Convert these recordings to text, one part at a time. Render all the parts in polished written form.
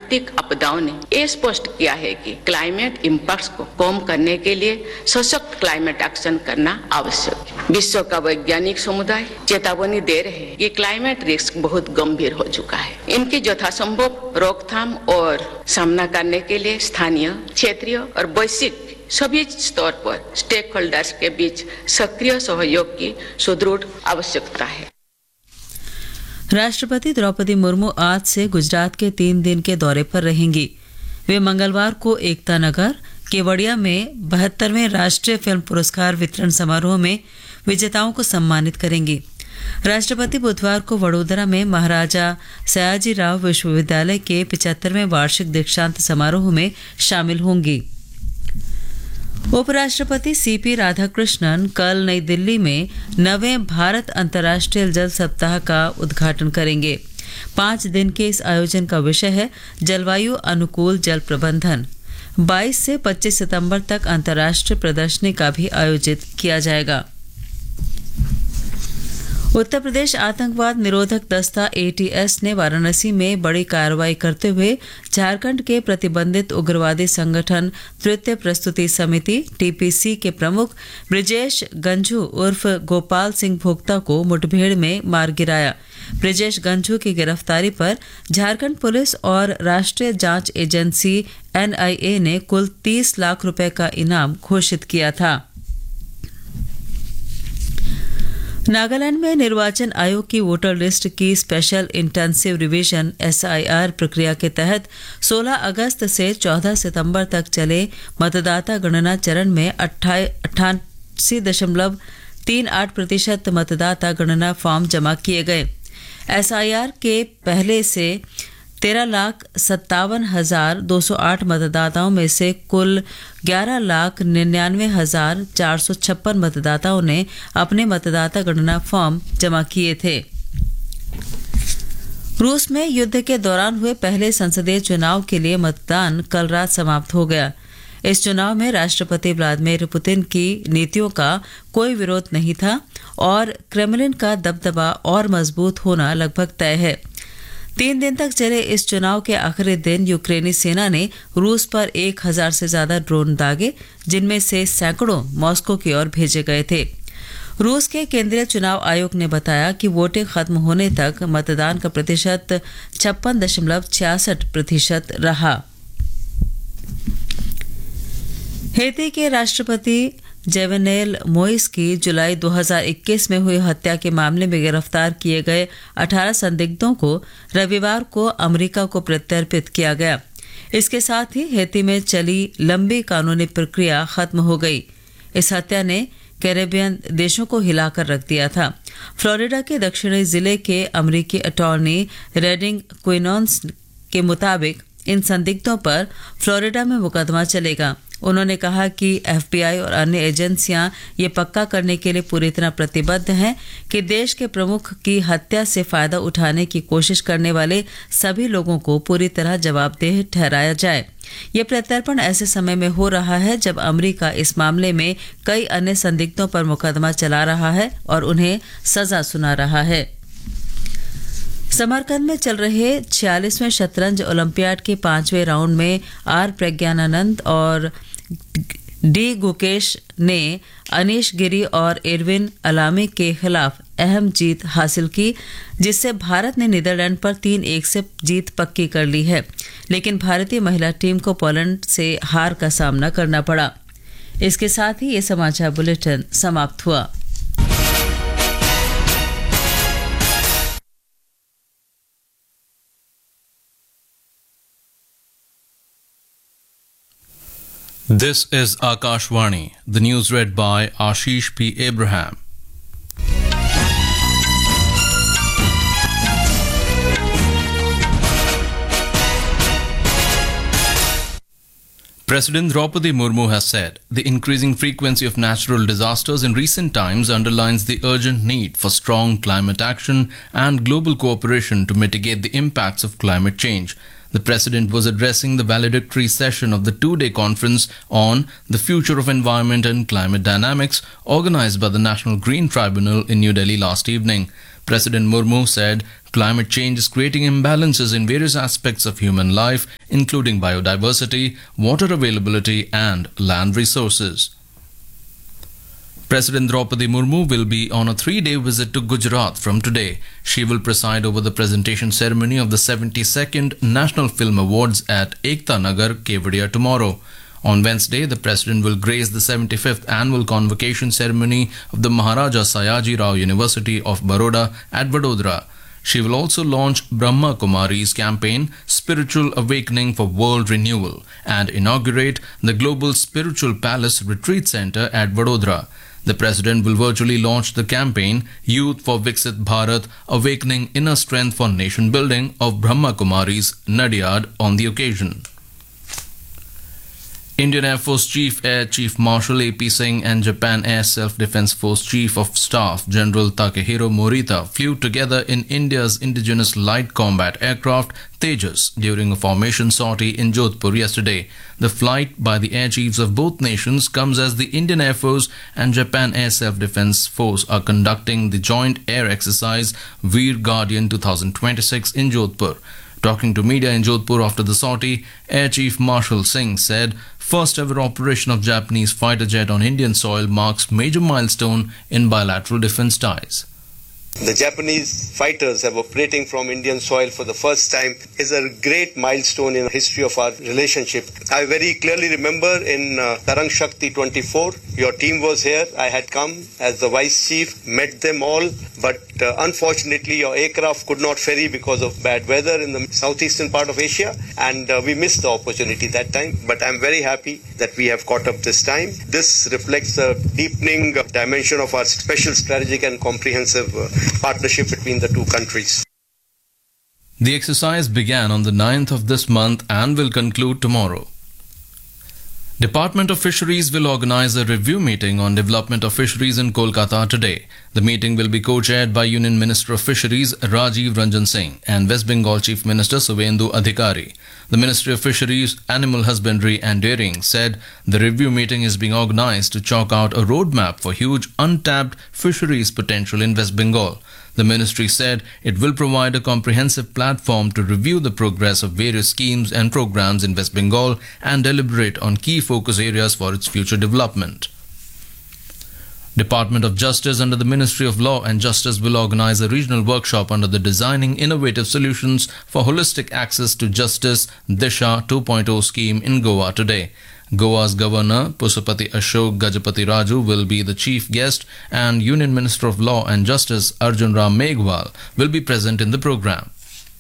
प्राकृतिक आपदाओं ने ये स्पष्ट किया है कि क्लाइमेट इम्पैक्ट्स को कम करने के लिए सशक्त क्लाइमेट एक्शन करना आवश्यक है। विश्व का वैज्ञानिक समुदाय चेतावनी दे रहे हैं कि क्लाइमेट रिस्क बहुत गंभीर हो चुका है। इनकी यथासंभव रोकथाम और सामना करने के लिए स्थानीय, क्षेत्रीय और वैश्विक सभी स्तर पर स्टेक होल्डर्स के बीच सक्रिय सहयोग की सुदृढ़ आवश्यकता है। राष्ट्रपति द्रौपदी मुर्मू आज से गुजरात के 3 दिन के दौरे पर रहेंगी। वे मंगलवार को एकता नगर केवड़िया में 72वें राष्ट्रीय फिल्म पुरस्कार वितरण समारोह में विजेताओं को सम्मानित करेंगी। राष्ट्रपति बुधवार को वडोदरा में महाराजा सयाजीराव विश्वविद्यालय के 75वें वार्षिक दीक्षांत समारोह में शामिल होंगी। उपराष्ट्रपति सीपी राधाकृष्णन कल नई दिल्ली में 9वें भारत अंतर्राष्ट्रीय जल सप्ताह का उद्घाटन करेंगे। 5 दिन के इस आयोजन का विषय है जलवायु अनुकूल जल प्रबंधन। 22 से 25 सितंबर तक अंतर्राष्ट्रीय प्रदर्शनी का भी आयोजित किया जाएगा। उत्तर प्रदेश आतंकवाद निरोधक दस्ता ATS ने वाराणसी में बड़ी कार्रवाई करते हुए झारखंड के प्रतिबंधित उग्रवादी संगठन तृतीय प्रस्तुति समिति TPC के प्रमुख ब्रिजेश गंझू उर्फ गोपाल सिंह भोक्ता को मुठभेड़ में मार गिराया। ब्रिजेश गंझू की गिरफ्तारी पर झारखंड पुलिस और राष्ट्रीय जांच एजेंसी NIA ने कुल 30 लाख रुपए का इनाम घोषित किया था। नागालैंड में निर्वाचन आयोग की वोटर लिस्ट की स्पेशल इंटेंसिव रिवीजन SIR प्रक्रिया के तहत 16 अगस्त से 14 सितंबर तक चले मतदाता गणना चरण में 88.38% मतदाता गणना फॉर्म जमा किए गए। SIR के पहले से 13,57,208 मतदाताओं में से कुल 11,99,456 मतदाताओं ने अपने मतदाता गणना फॉर्म जमा किए थे। रूस में युद्ध के दौरान हुए पहले संसदीय चुनाव के लिए मतदान कल रात समाप्त हो गया। इस चुनाव में राष्ट्रपति व्लादिमीर पुतिन की नीतियों का कोई विरोध नहीं था और क्रेमलिन का दबदबा और मजबूत होना लगभग तय है। 3 दिन तक चले इस चुनाव के आखिरी दिन यूक्रेनी सेना ने रूस पर 1000 से ज्यादा ड्रोन दागे, जिनमें से सैकड़ों मॉस्को की ओर भेजे गए थे। रूस के केंद्रीय चुनाव आयोग ने बताया कि वोटिंग खत्म होने तक मतदान का प्रतिशत 56.66% रहा। हैती के राष्ट्रपति जेवेनेल मोइस की जुलाई 2021 में हुई हत्या के मामले में गिरफ्तार किए गए 18 संदिग्धों को रविवार को अमेरिका को प्रत्यर्पित किया गया। इसके साथ ही हैती में चली लंबी कानूनी प्रक्रिया खत्म हो गई। इस हत्या ने कैरेबियन देशों को हिलाकर रख दिया था। फ्लोरिडा के दक्षिणी जिले के अमेरिकी अटॉर्नी रेडिंग क्विनोन्स के मुताबिक इन संदिग्धों पर फ्लोरिडा में मुकदमा चलेगा। उन्होंने कहा कि FBI और अन्य एजेंसियां ये पक्का करने के लिए पूरी तरह प्रतिबद्ध हैं कि देश के प्रमुख की हत्या से फायदा उठाने की कोशिश करने वाले सभी लोगों को पूरी तरह जवाबदेह ठहराया जाए। ये प्रत्यर्पण ऐसे समय में हो रहा है जब अमेरिका इस मामले में कई अन्य संदिग्धों पर मुकदमा चला रहा है और उन्हें सजा सुना रहा है। समरकंद में चल रहे 46वें शतरंज ओलंपियाड के 5वें राउंड में R प्रज्ञानानंद और D गुकेश ने अनीश गिरी और एरविन अलामी के खिलाफ अहम जीत हासिल की, जिससे भारत ने नीदरलैंड पर 3-1 से जीत पक्की कर ली है। लेकिन भारतीय महिला टीम को पोलैंड से हार का सामना करना पड़ा। इसके साथ ही ये समाचार बुलेटिन समाप्त हुआ। This is Akashvani. The news read by Ashish P. Abraham. President Draupadi Murmu has said the increasing frequency of natural disasters in recent times underlines the urgent need for strong climate action and global cooperation to mitigate the impacts of climate change. The President was addressing the valedictory session of the two-day conference on the future of environment and climate dynamics organized by the National Green Tribunal in New Delhi last evening. President Murmu said climate change is creating imbalances in various aspects of human life, including biodiversity, water availability, and land resources. President Draupadi Murmu will be on a 3-day visit to Gujarat from today. She will preside over the presentation ceremony of the 72nd National Film Awards at Ekta Nagar, Kevadia tomorrow. On Wednesday, the President will grace the 75th annual convocation ceremony of the Maharaja Sayaji Rao University of Baroda at Vadodara. She will also launch Brahma Kumari's campaign, Spiritual Awakening for World Renewal, and inaugurate the Global Spiritual Palace Retreat Center at Vadodara. The President will virtually launch the campaign, Youth for Viksit Bharat, Awakening Inner Strength for Nation Building of Brahma Kumari's Nadiad on the occasion. Indian Air Force Air Chief Marshal A.P. Singh and Japan Air Self-Defense Force Chief of Staff General Takehiro Morita flew together in India's indigenous light combat aircraft Tejas during a formation sortie in Jodhpur yesterday. The flight by the air chiefs of both nations comes as the Indian Air Force and Japan Air Self-Defense Force are conducting the joint air exercise Veer Guardian 2026 in Jodhpur. Talking to media in Jodhpur after the sortie, Air Chief Marshal Singh said, "First ever operation of Japanese fighter jet on Indian soil marks major milestone in bilateral defense ties." The Japanese fighters have operating from Indian soil for the first time is a great milestone in the history of our relationship. I very clearly remember in Tarang Shakti 24, your team was here. I had come as the Vice Chief, met them all, but unfortunately your aircraft could not ferry because of bad weather in the southeastern part of Asia, and we missed the opportunity that time. But I'm very happy that we have caught up this time. This reflects a deepening dimension of our special strategic and comprehensive partnership between the two countries. The exercise began on the 9th of this month and will conclude tomorrow. Department of Fisheries will organize a review meeting on development of fisheries in Kolkata today. The meeting will be co-chaired by Union Minister of Fisheries Rajiv Ranjan Singh and West Bengal Chief Minister Suvendu Adhikari. The Ministry of Fisheries, Animal Husbandry and Dairying said the review meeting is being organized to chalk out a roadmap for huge untapped fisheries potential in West Bengal. The ministry said it will provide a comprehensive platform to review the progress of various schemes and programs in West Bengal and deliberate on key focus areas for its future development. Department of Justice under the Ministry of Law and Justice will organize a regional workshop under the Designing Innovative Solutions for Holistic Access to Justice Disha 2.0 scheme in Goa today. Goa's Governor Pusupati Ashok Gajapati Raju will be the chief guest and Union Minister of Law and Justice Arjun Ram Meghwal will be present in the program.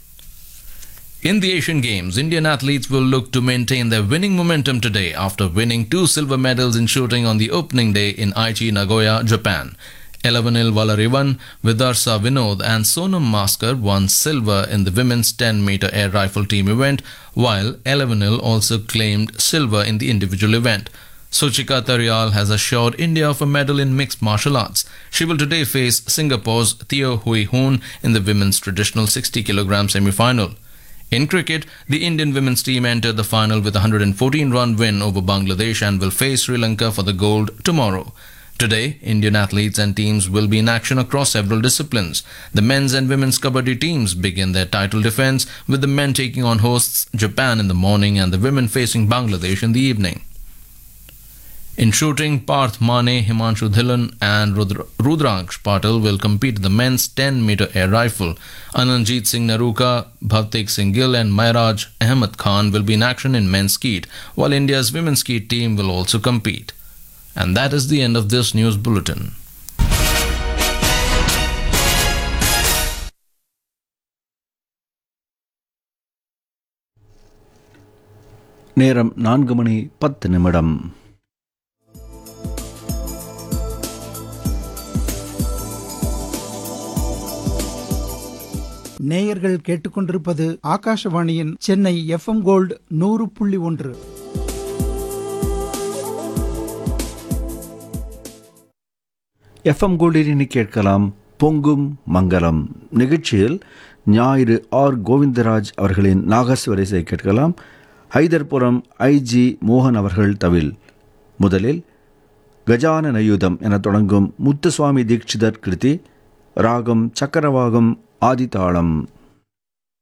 In the Asian Games, Indian athletes will look to maintain their winning momentum today after winning 2 silver medals in shooting on the opening day in Aichi, Nagoya, Japan. Elavanil Valarivan, Vidarsa Vinod and Sonam Maskar won silver in the women's 10-meter air rifle team event, while Elavanil also claimed silver in the individual event. Suchika Tarial has assured India of a medal in mixed martial arts. She will today face Singapore's Theo Hui Hoon in the women's traditional 60kg semi-final. In cricket, the Indian women's team entered the final with a 114-run win over Bangladesh and will face Sri Lanka for the gold tomorrow. Today, Indian athletes and teams will be in action across several disciplines. The men's and women's kabaddi teams begin their title defense, with the men taking on hosts Japan in the morning and the women facing Bangladesh in the evening. In shooting, Parth Mane, Himanshu Dhillon and Rudraksh Patil will compete in the men's 10-meter air rifle. Ananjit Singh Naruka, Bhavtik Singh Gill and Mairaj Ahmed Khan will be in action in men's skeet, while India's women's skeet team will also compete. And that is the end of this news bulletin. நேரம் 4:10. நேயர்கள் கேட்டுக்கொண்டிருப்பது ஆகாஷவாணியின் Chennai FM gold 100.1. FM கோல்டில் கேட்கலாம் பொங்கும் மங்களம் நிகழ்ச்சியில் ஞாயிறு R Govindaraj அவர்களின் நாகஸ்வரிசை கேட்கலாம். ஹைதர்புரம் IG மோகன் அவர்கள் தவில். முதலில் கஜானன யுதம் என தொடங்கும் முத்துசுவாமி தீட்சிதர் கிருதி, ராகம் சக்கரவாகம் ஆதிதாளம்.